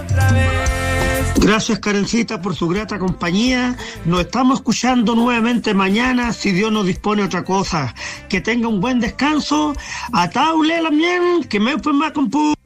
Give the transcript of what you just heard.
Gracias, Karencita, por su grata compañía. Nos estamos escuchando nuevamente mañana, si Dios nos dispone otra cosa. Que tenga un buen descanso. A taule la mien, que me fue más compu.